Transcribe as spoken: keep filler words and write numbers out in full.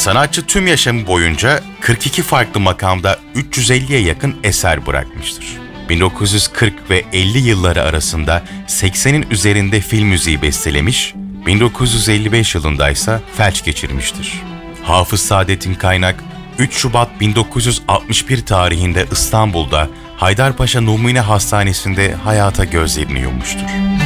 Sanatçı tüm yaşamı boyunca kırk iki farklı makamda üç yüz elliye yakın eser bırakmıştır. bin dokuz yüz kırk ve elli yılları arasında seksenin üzerinde film müziği bestelemiş, bin dokuz yüz elli beş yılında ise felç geçirmiştir. Hafız Saadettin Kaynak, üç Şubat bin dokuz yüz altmış bir tarihinde İstanbul'da Haydarpaşa Numune Hastanesi'nde hayata gözlerini yummuştur.